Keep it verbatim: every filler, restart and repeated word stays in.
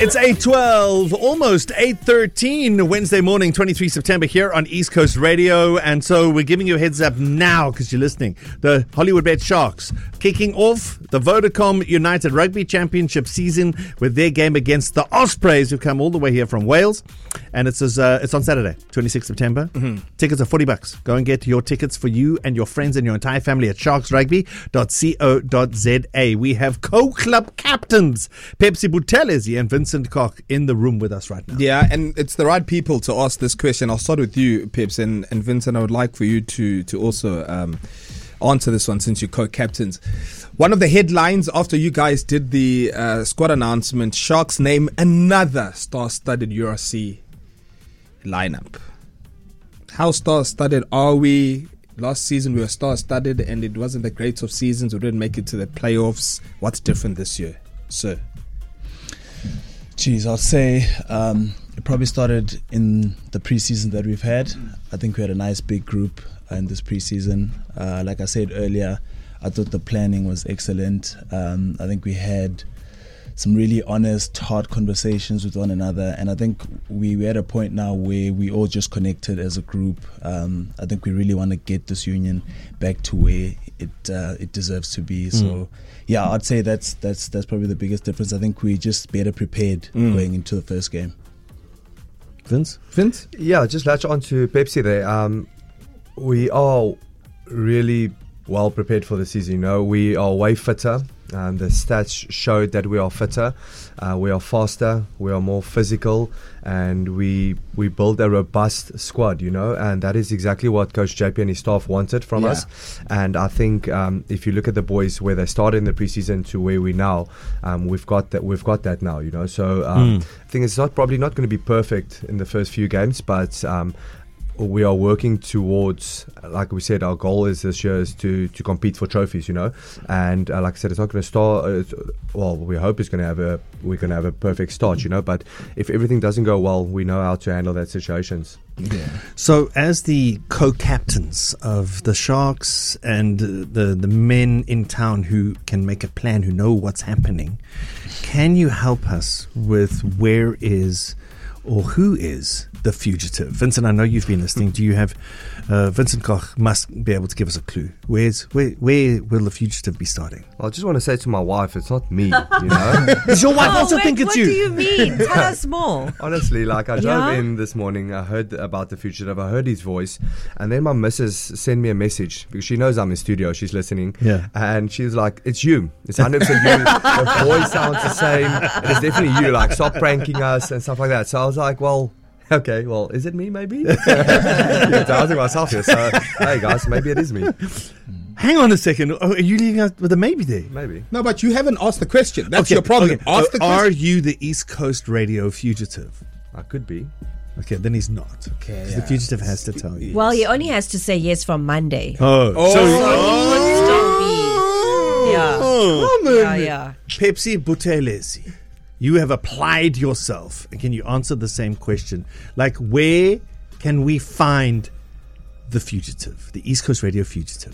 It's eight twelve, almost eight thirteen, Wednesday morning, twenty-third September here on East Coast Radio. And so we're giving you a heads up now because you're listening. The Hollywoodbet Sharks kicking off the Vodacom United Rugby Championship season with their game against the Ospreys, who've come all the way here from Wales. And it's uh, it's on Saturday, twenty-sixth September. Mm-hmm. Tickets are forty bucks. Go and get your tickets for you and your friends and your entire family at sharks rugby dot co dot za. We have co-club captains Pepsi Buthelezi and Vincent Koch in the room with us right now. Yeah, and it's the right people to ask this question. I'll start with you, Peps, and, and Vincent, I would like for you to, to also um, answer this one since you're co-captains. One of the headlines after you guys did the uh, squad announcement, Sharks name another star-studded U R C lineup. How star-studded are we? Last season we were star-studded and it wasn't the greatest of seasons. We didn't make it to the playoffs. What's different this year, sir? Geez, I'd say um, it probably started in the preseason that we've had. I think we had a nice big group in this preseason. Uh, like I said earlier, I thought the planning was excellent. Um, I think we had some really honest, hard conversations with one another, and I think we, we're at a point now where we all just connected as a group. Um, I think we really want to get this union back to where it uh, it deserves to be. Mm. So, yeah, I'd say that's that's that's probably the biggest difference. I think we're just better prepared mm. going into the first game. Vince? Vince? Yeah, just latch on to Pepsi there. Um, we are really well prepared for the season. You know, we are way fitter. Um, the stats showed that we are fitter, uh, we are faster, we are more physical, and we we build a robust squad, you know, and that is exactly what Coach J P and his staff wanted from yeah. us. And I think um, if you look at the boys where they started in the preseason to where we now, um, we've got that we've got that now, you know. So um, mm. I think it's not probably not going to be perfect in the first few games, but um, we are working towards, like we said, our goal is this year is to, to compete for trophies, you know. And uh, like I said, it's not going to start. Uh, well, we hope it's going to have a we're going to have a perfect start, you know. But if everything doesn't go well, we know how to handle that situations. Yeah. So, as the co-captains of the Sharks and the the men in town who can make a plan, who know what's happening, can you help us with where is or who is the fugitive? Vincent, I know you've been listening. Do you have uh, Vincent Koch must be able to give us a clue. Where's where where will the fugitive be starting? I just want to say to my wife, it's not me, you know. Does your wife oh, also wait, think it's what you? What do you mean? Tell us more. Honestly, like I drove yeah? in this morning, I heard about the fugitive, I heard his voice, and then my missus sent me a message because she knows I'm in studio, she's listening. Yeah. And she's like, it's you. It's one hundred percent you. The voice sounds the same. It is definitely you. Like, stop pranking us and stuff like that. So I was like, well, okay, well, is it me maybe? Yeah, doubting myself here. So, hey guys, maybe it is me. Hang on a second. Oh, are you leaving us with a maybe there? Maybe. No, but you haven't asked the question. That's okay, your problem. Okay. Ask uh, the question. Are you the East Coast Radio fugitive? I could be. Okay, then he's not. Okay, yeah. The fugitive has to tell you. Well, he only has to say yes from Monday. Oh, oh. so, so he would still be. Yeah. Oh, yeah, yeah. Pepsi Buthelezi, you have applied yourself. Can you answer the same question? Like, where can we find the fugitive, the East Coast Radio fugitive?